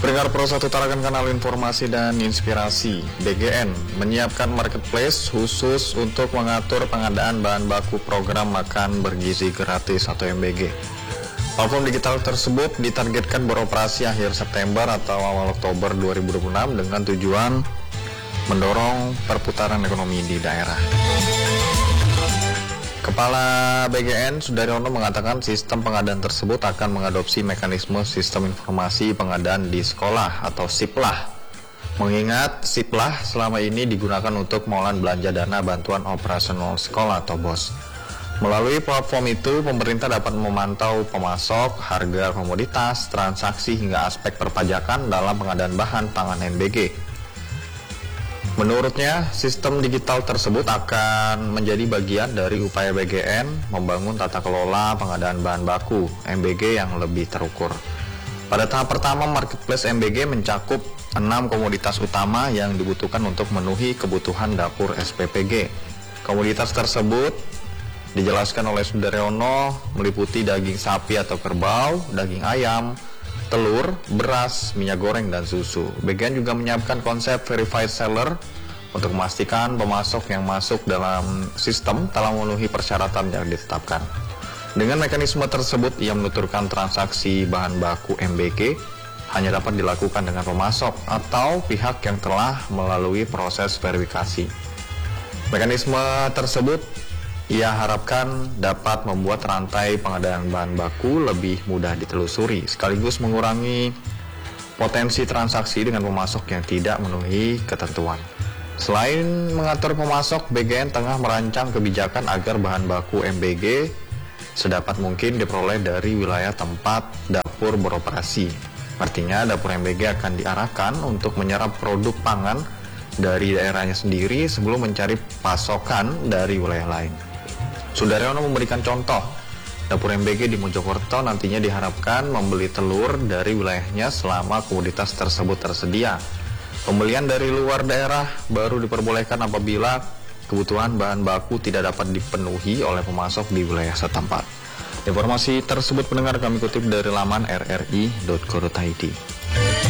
Pendengar Pro 1 tarakan kanal informasi dan inspirasi. BGN menyiapkan marketplace khusus untuk mengatur pengadaan bahan baku program makan bergizi gratis atau MBG. Platform digital tersebut ditargetkan beroperasi akhir September atau awal Oktober 2026 dengan tujuan mendorong perputaran ekonomi di daerah. Kepala BGN Sudaryono mengatakan sistem pengadaan tersebut akan mengadopsi mekanisme sistem informasi pengadaan di sekolah atau SIPLAH. Mengingat SIPLAH selama ini digunakan untuk pengelolaan belanja dana bantuan operasional sekolah atau BOS. Melalui platform itu, pemerintah dapat memantau pemasok, harga komoditas, transaksi hingga aspek perpajakan dalam pengadaan bahan pangan MBG. Menurutnya, sistem digital tersebut akan menjadi bagian dari upaya BGN membangun tata kelola pengadaan bahan baku MBG yang lebih terukur. Pada tahap pertama, marketplace MBG mencakup 6 komoditas utama yang dibutuhkan untuk memenuhi kebutuhan dapur SPPG. Komoditas tersebut dijelaskan oleh Sudaryono meliputi daging sapi atau kerbau, daging ayam, telur, beras, minyak goreng, dan susu. BGN juga menyiapkan konsep verified seller untuk memastikan pemasok yang masuk dalam sistem telah memenuhi persyaratan yang ditetapkan. Dengan mekanisme tersebut, ia menuturkan transaksi bahan baku MBG hanya dapat dilakukan dengan pemasok atau pihak yang telah melalui proses verifikasi. Mekanisme tersebut ia harapkan dapat membuat rantai pengadaan bahan baku lebih mudah ditelusuri, sekaligus mengurangi potensi transaksi dengan pemasok yang tidak memenuhi ketentuan. Selain mengatur pemasok, BGN tengah merancang kebijakan agar bahan baku MBG sedapat mungkin diperoleh dari wilayah tempat dapur beroperasi. Artinya, dapur MBG akan diarahkan untuk menyerap produk pangan dari daerahnya sendiri sebelum mencari pasokan dari wilayah lain. Sudaryono memberikan contoh, dapur MBG di Mojokerto nantinya diharapkan membeli telur dari wilayahnya selama komoditas tersebut tersedia. Pembelian dari luar daerah baru diperbolehkan apabila kebutuhan bahan baku tidak dapat dipenuhi oleh pemasok di wilayah setempat. Informasi tersebut pendengar kami kutip dari laman rri.co.id.